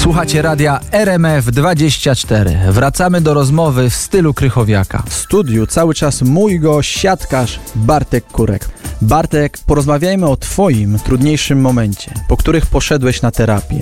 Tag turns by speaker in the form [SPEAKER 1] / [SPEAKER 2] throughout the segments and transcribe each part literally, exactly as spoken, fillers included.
[SPEAKER 1] Słuchacie radia R M F dwadzieścia cztery. Wracamy do rozmowy w stylu Krychowiaka.
[SPEAKER 2] W studiu cały czas mój gość, siatkarz Bartek Kurek. Bartek, porozmawiajmy o twoim trudniejszym momencie, po których poszedłeś na terapię.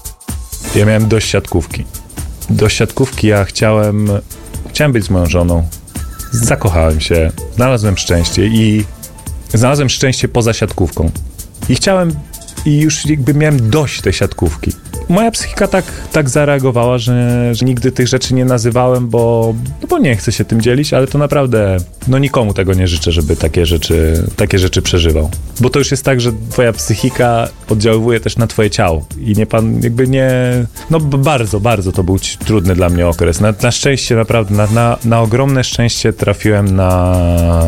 [SPEAKER 3] Ja miałem dość siatkówki. Dość siatkówki, ja chciałem, chciałem być z moją żoną. Zakochałem się, znalazłem szczęście i znalazłem szczęście poza siatkówką. I chciałem, i już jakby miałem dość tej siatkówki. Moja psychika tak, tak zareagowała, że, że nigdy tych rzeczy nie nazywałem, bo, no bo nie chcę się tym dzielić, ale to naprawdę, no nikomu tego nie życzę, żeby takie rzeczy, takie rzeczy przeżywał. Bo to już jest tak, że twoja psychika oddziaływuje też na twoje ciało i nie pan, jakby nie, no bardzo, bardzo to był trudny dla mnie okres. Na, na szczęście naprawdę, na, na, na ogromne szczęście trafiłem na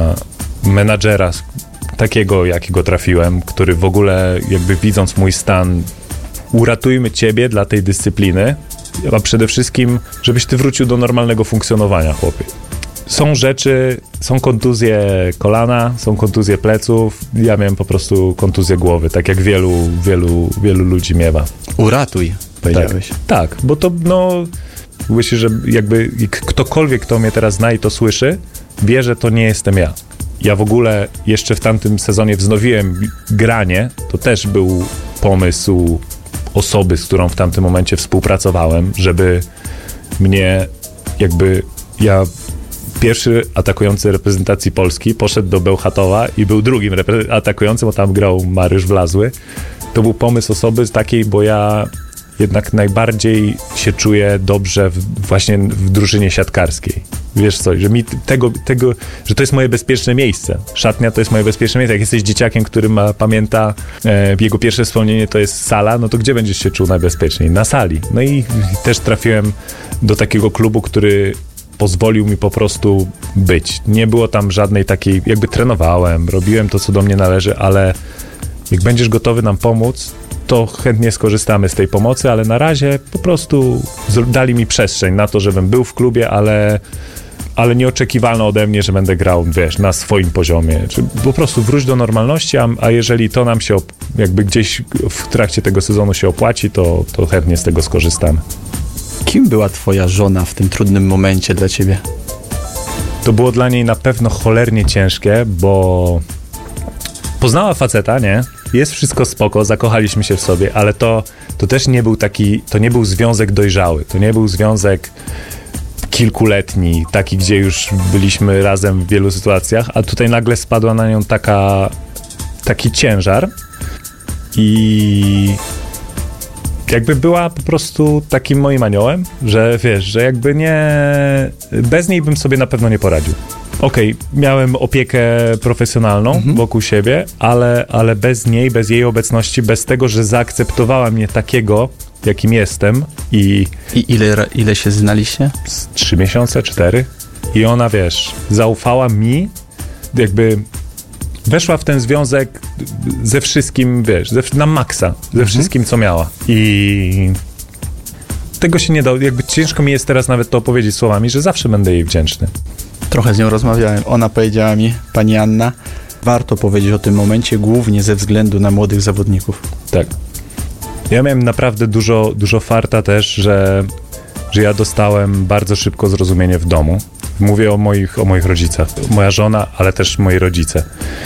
[SPEAKER 3] menadżera, takiego jakiego trafiłem, który w ogóle jakby widząc mój stan, uratujmy ciebie dla tej dyscypliny, a przede wszystkim, żebyś ty wrócił do normalnego funkcjonowania, chłopie. Są rzeczy, są kontuzje kolana, są kontuzje pleców, ja miałem po prostu kontuzję głowy, tak jak wielu, wielu, wielu ludzi miewa.
[SPEAKER 2] Uratuj, powiedziałeś.
[SPEAKER 3] Tak, tak, bo to, no, myślę, że jakby ktokolwiek, kto mnie teraz zna i to słyszy, wie, że to nie jestem ja. Ja w ogóle jeszcze w tamtym sezonie wznowiłem granie, to też był pomysł osoby, z którą w tamtym momencie współpracowałem, żeby mnie jakby, ja pierwszy atakujący reprezentacji Polski poszedł do Bełchatowa i był drugim repre- atakującym, bo tam grał Mariusz Wlazły. To był pomysł osoby takiej, bo ja jednak najbardziej się czuję dobrze w, właśnie w drużynie siatkarskiej. Wiesz co, że mi tego, tego, że to jest moje bezpieczne miejsce. Szatnia to jest moje bezpieczne miejsce. Jak jesteś dzieciakiem, który ma, pamięta, e, jego pierwsze wspomnienie to jest sala, no to gdzie będziesz się czuł najbezpieczniej? Na sali. No i, i też trafiłem do takiego klubu, który pozwolił mi po prostu być. Nie było tam żadnej takiej, jakby trenowałem, robiłem to, co do mnie należy, ale jak będziesz gotowy nam pomóc, to chętnie skorzystamy z tej pomocy, ale na razie po prostu dali mi przestrzeń na to, żebym był w klubie, ale, ale nie oczekiwano ode mnie, że będę grał, wiesz, na swoim poziomie. Czy po prostu wróć do normalności, a, a jeżeli to nam się op- jakby gdzieś w trakcie tego sezonu się opłaci, to, to chętnie z tego skorzystamy.
[SPEAKER 2] Kim była twoja żona w tym trudnym momencie dla ciebie?
[SPEAKER 3] To było dla niej na pewno cholernie ciężkie, bo poznała faceta, nie? Jest wszystko spoko, zakochaliśmy się w sobie, ale to, to też nie był taki, to nie był związek dojrzały, to nie był związek kilkuletni, taki, gdzie już byliśmy razem w wielu sytuacjach, a tutaj nagle spadła na nią taka, taki ciężar i jakby była po prostu takim moim aniołem, że wiesz, że jakby nie, bez niej bym sobie na pewno nie poradził. Okej, okay, miałem opiekę profesjonalną mhm. wokół siebie, ale, ale bez niej, bez jej obecności, bez tego, że zaakceptowała mnie takiego, jakim jestem i...
[SPEAKER 2] I ile, ile się znaliście?
[SPEAKER 3] Trzy miesiące, cztery. I ona, wiesz, zaufała mi, jakby weszła w ten związek ze wszystkim, wiesz, ze, na maksa, ze mhm. wszystkim, co miała. I tego się nie da, jakby ciężko mi jest teraz nawet to opowiedzieć słowami, że zawsze będę jej wdzięczny.
[SPEAKER 2] Trochę z nią rozmawiałem. Ona powiedziała mi, pani Anna, warto powiedzieć o tym momencie, głównie ze względu na młodych zawodników.
[SPEAKER 3] Tak. Ja miałem naprawdę dużo, dużo farta też, że, że ja dostałem bardzo szybko zrozumienie w domu. Mówię o moich, o moich rodzicach. Moja żona, ale też moi rodzice.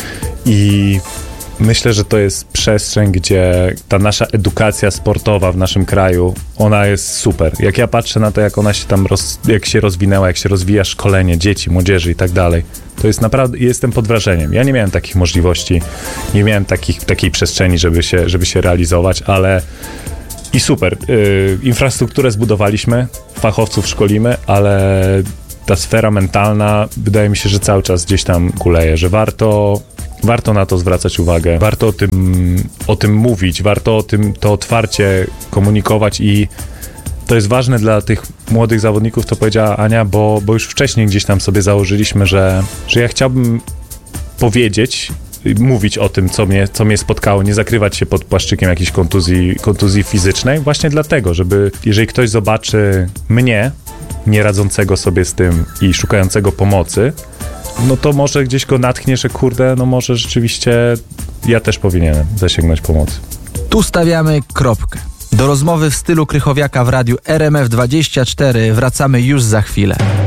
[SPEAKER 3] I myślę, że to jest przestrzeń, gdzie ta nasza edukacja sportowa w naszym kraju, ona jest super. Jak ja patrzę na to, jak ona się tam, roz, jak się rozwinęła, jak się rozwija szkolenie dzieci, młodzieży i tak dalej, to jest naprawdę, jestem pod wrażeniem. Ja nie miałem takich możliwości, nie miałem takich, takiej przestrzeni, żeby się, żeby się realizować, ale i super. Yy, infrastrukturę zbudowaliśmy, fachowców szkolimy, ale ta sfera mentalna, wydaje mi się, że cały czas gdzieś tam kuleje, że warto Warto na to zwracać uwagę, warto o tym, o tym mówić, warto o tym to otwarcie komunikować i to jest ważne dla tych młodych zawodników, to powiedziała Ania, bo, bo już wcześniej gdzieś tam sobie założyliśmy, że, że ja chciałbym powiedzieć, mówić o tym, co mnie, co mnie spotkało, nie zakrywać się pod płaszczykiem jakiejś kontuzji, kontuzji fizycznej, właśnie dlatego, żeby jeżeli ktoś zobaczy mnie, nie radzącego sobie z tym i szukającego pomocy, no to może gdzieś go natchnie, że kurde, no może rzeczywiście ja też powinienem zasięgnąć pomocy.
[SPEAKER 1] Tu stawiamy kropkę. Do rozmowy w stylu Krychowiaka w radiu R M F dwadzieścia cztery wracamy już za chwilę.